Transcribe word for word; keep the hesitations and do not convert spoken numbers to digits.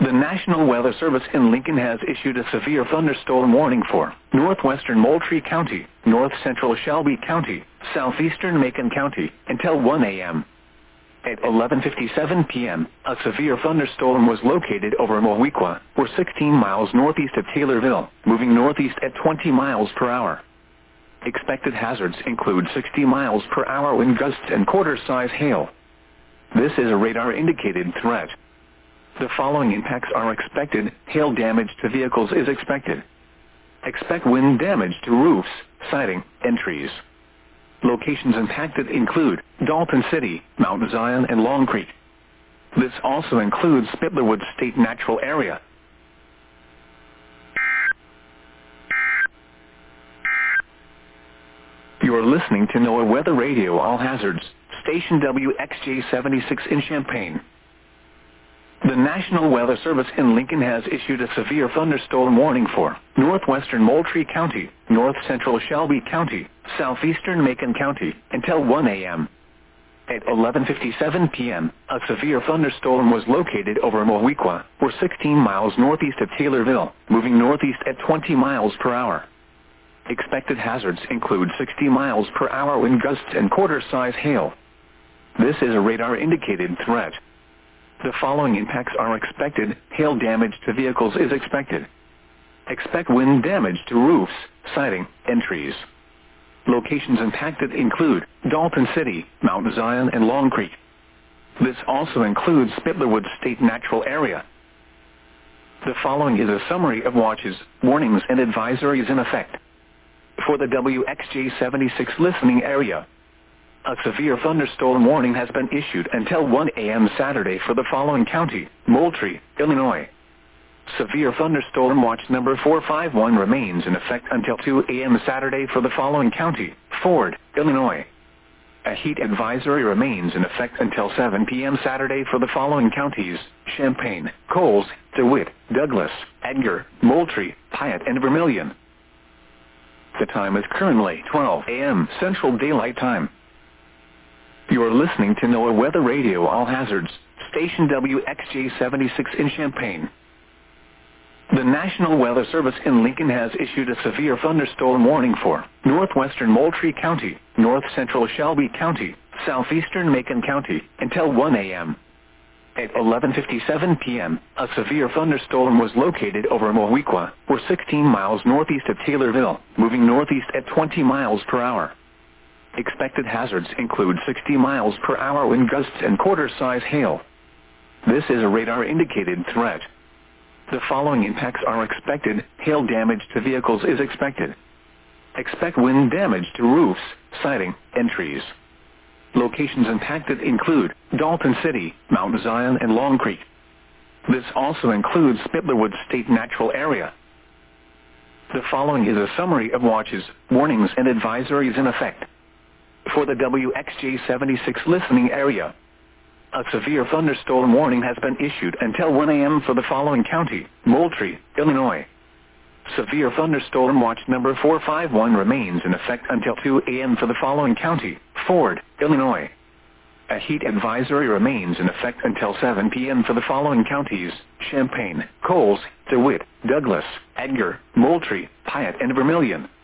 The National Weather Service in Lincoln has issued a severe thunderstorm warning for northwestern Moultrie County, north central Shelby County, southeastern Macon County, until one a m At eleven fifty-seven p m, a severe thunderstorm was located over Moweaqua, or sixteen miles northeast of Taylorville, moving northeast at twenty miles per hour. Expected hazards include sixty miles per hour wind gusts and quarter-size hail. This is a radar-indicated threat. The following impacts are expected. Hail damage to vehicles is expected. Expect wind damage to roofs, siding, and trees. Locations impacted include Dalton City, Mount Zion, and Long Creek. This also includes Spittlerwood State Natural Area. You are listening to NOAA Weather Radio All Hazards, station W X J seventy-six in Champaign. The National Weather Service in Lincoln has issued a severe thunderstorm warning for northwestern Moultrie County, north central Shelby County, southeastern Macon County, until one a m At eleven fifty-seven p m, a severe thunderstorm was located over Moweaqua, or sixteen miles northeast of Taylorville, moving northeast at twenty miles per hour. Expected hazards include sixty miles per hour wind gusts and quarter-size hail. This is a radar-indicated threat. The following impacts are expected. Hail damage to vehicles is expected. Expect wind damage to roofs, siding, and trees. Locations impacted include Dalton City, Mount Zion, and Long Creek. This also includes Spittlerwood State Natural Area. The following is a summary of watches, warnings, and advisories in effect. For the W X J seventy-six listening area, a severe thunderstorm warning has been issued until one a m Saturday for the following county: Moultrie, Illinois. Severe thunderstorm watch number four five one remains in effect until two a m Saturday for the following county: Ford, Illinois. A heat advisory remains in effect until seven p m Saturday for the following counties: Champaign, Coles, DeWitt, Douglas, Edgar, Moultrie, Piatt, and Vermilion. The time is currently twelve a m Central Daylight Time. You are listening to NOAA Weather Radio All Hazards, station W X J seventy-six in Champaign. The National Weather Service in Lincoln has issued a severe thunderstorm warning for northwestern Moultrie County, north central Shelby County, southeastern Macon County, until one a m At eleven fifty-seven p m, a severe thunderstorm was located over Moweaqua, or sixteen miles northeast of Taylorville, moving northeast at twenty miles per hour. Expected hazards include sixty miles per hour wind gusts and quarter-size hail. This is a radar-indicated threat. The following impacts are expected. Hail damage to vehicles is expected. Expect wind damage to roofs, siding, and trees. Locations impacted include Dalton City, Mount Zion, and Long Creek. This also includes Spittlerwood State Natural Area. The following is a summary of watches, warnings, and advisories in effect. For the W X J seventy-six listening area, a severe thunderstorm warning has been issued until one a m for the following county: Moultrie, Illinois. Severe thunderstorm watch number four five one remains in effect until two a m for the following county: Ford, Illinois. A heat advisory remains in effect until seven p m for the following counties: Champaign, Coles, DeWitt, Douglas, Edgar, Moultrie, Piatt, and Vermilion.